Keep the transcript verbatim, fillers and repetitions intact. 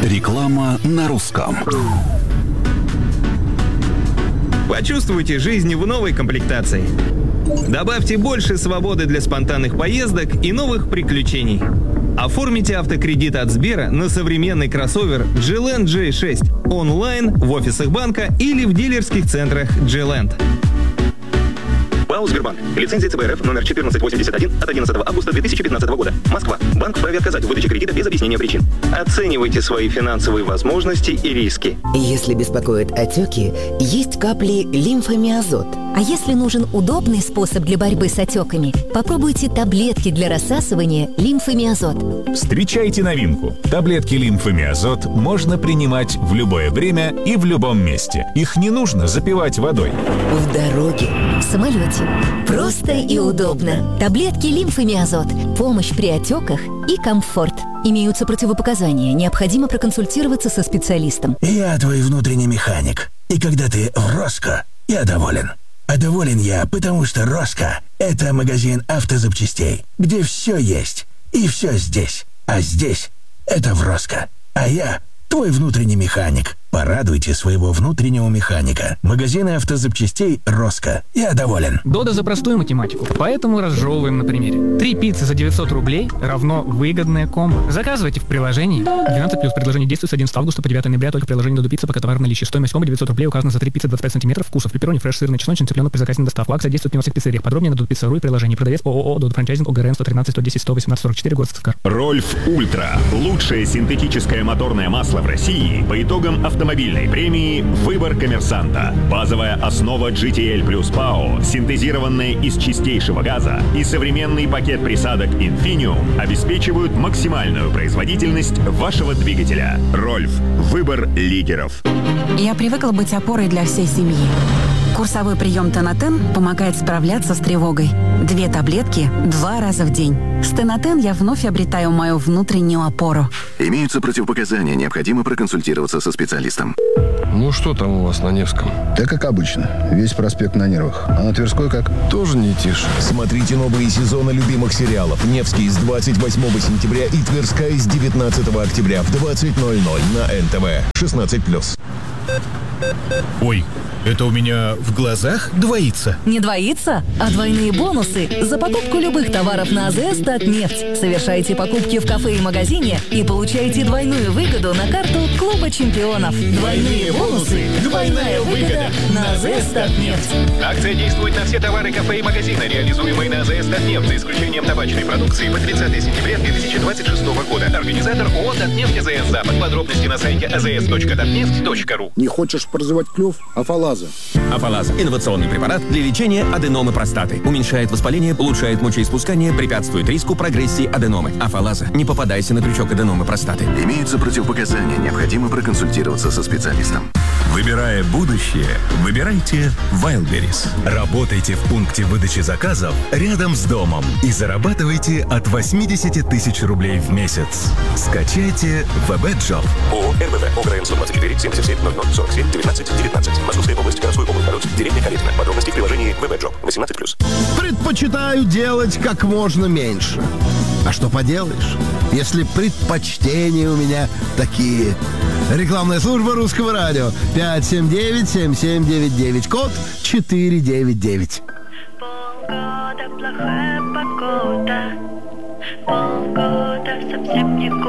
Реклама на русском. Почувствуйте жизнь в новой комплектации. Добавьте больше свободы для спонтанных поездок и новых приключений. Оформите автокредит от Сбера на современный кроссовер джи ленд джей шесть онлайн, в офисах банка или в дилерских центрах джи ленд. ПАО «Сбербанк». Лицензия ЦБ РФ номер четырнадцать восемьдесят один от одиннадцатого августа две тысячи пятнадцатого года. Москва. Банк вправе отказать в выдаче кредита без объяснения причин. Оценивайте свои финансовые возможности и риски. Если беспокоят отеки, есть капли лимфомиазот. А если нужен удобный способ для борьбы с отеками, попробуйте таблетки для рассасывания лимфомиазот. Встречайте новинку. Таблетки лимфомиазот можно принимать в любое время и в любом месте. Их не нужно запивать водой. В дороге, в самолете. Просто и удобно. Таблетки лимфомиазот. Помощь при отеках и комфорт. Имеются противопоказания. Необходимо проконсультироваться со специалистом. Я твой внутренний механик. И когда ты в Роско, я доволен. А доволен я, потому что Роско – это магазин автозапчастей, где все есть и все здесь. А здесь – это в Роско. А я – твой внутренний механик. Порадуйте своего внутреннего механика. Магазины автозапчастей «Роско». Я доволен. Дода за простую математику, поэтому разжевываем на примере. Три пиццы за девятьсот рублей равно выгодное комбо. Заказывайте в приложении. двенадцать плюс. Предложение действует с одиннадцатого августа по девятого ноября только в приложении Додо Пицца, пока товар в наличии. Стоимость комбо девятьсот рублей указана за три пиццы двадцать пять сантиметров вкусов. Пепперони, фреш, сырный, чесночный, цыпленок при заказе на доставку. Акция действует не во всех пиццериях. Подробнее на dodopizza.ru и приложении. Продавец ООО «Додо Франчайзинг», ОГРН сто тринадцать сто десять сто восемнадцать сорок четыре, город Сыскар. Рольф Ультра. Лучшее синтетическое моторное масло в России по итогам автомобильной премии «Выбор коммерсанта». Базовая основа джи ти эл плюс ПАО, синтезированная из чистейшего газа, и современный пакет присадок Infinium обеспечивают максимальную производительность вашего двигателя. Рольф. Выбор лидеров. Я привыкла быть опорой для всей семьи. Курсовой прием Тонатен помогает справляться с тревогой. Две таблетки два раза в день. С Тонатен я вновь обретаю мою внутреннюю опору. Имеются противопоказания, необходимо проконсультироваться со специалистом. Ну что там у вас на Невском? Да как обычно, весь проспект на нервах. А на Тверской как? Тоже не тише. Смотрите новые сезоны любимых сериалов. Невский с двадцать восьмого сентября и Тверская с девятнадцатого октября в двадцать ноль ноль на эн тэ вэ. шестнадцать плюс. Ой, это у меня в глазах двоится? Не двоится, а двойные бонусы за покупку любых товаров на АЗС «Татнефть». Совершайте покупки в кафе и магазине и получайте двойную выгоду на карту Клуба чемпионов. Двойные бонусы, двойная выгода на АЗС «Татнефть». Акция действует на все товары кафе и магазина, реализуемые на АЗС «Татнефть», за исключением табачной продукции по тридцатого сентября две тысячи двадцать шестого года. Организатор ООО «Татнефть АЗС Запад». Подробности на сайте а зэ эс точка татнефть точка ру. Не хочешь прозевать клюв? Афалаза. Афалаза – инновационный препарат для лечения аденомы простаты. Уменьшает воспаление, улучшает мочеиспускание, препятствует риску прогрессии аденомы. Афалаза. Не попадайся на крючок аденомы простаты. Имеются противопоказания, необходимо проконсультироваться со специалистом. Выбирая будущее, выбирайте Wildberries. Работайте в пункте выдачи заказов рядом с домом и зарабатывайте от восемьдесят тысяч рублей в месяц. Скачайте ВБ-джоб. ООО РБВ, ОГРН сто двадцать четыре семьдесят семь ноль ноль сорок семь девятнадцать девятнадцать. Московская область, городской округ, город, деревня Калитина. Подробности в приложении ВБ-джоб. восемнадцать плюс. Предпочитаю делать как можно меньше. А что поделаешь, если предпочтения у меня такие. Рекламная служба Русского радио. пять семь девять семь семь девять девять. Код четыре девять девять. Полгода плохая погода. Полгода совсем не